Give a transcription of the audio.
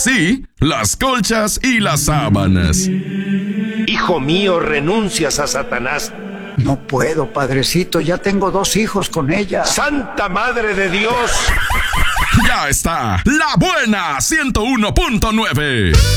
sí, las colchas y las sábanas. Hijo mío, renuncias a Satanás. No puedo, padrecito, ya tengo 2 hijos con ella. ¡Santa Madre de Dios! Ya está, La Buena 101.9.